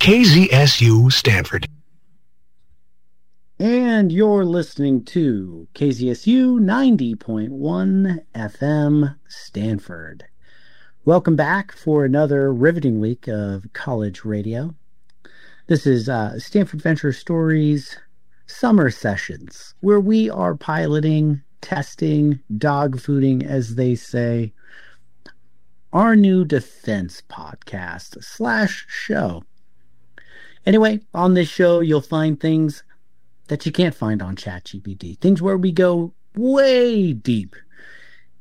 KZSU Stanford. And you're listening to KZSU 90.1 FM Stanford. Welcome back for another riveting week of college radio. This is Stanford Venture Stories Summer Sessions, where we are piloting, testing, dog fooding, as they say, our new defense podcast / show. Anyway, on this show, you'll find things that you can't find on ChatGPT. Things where we go way deep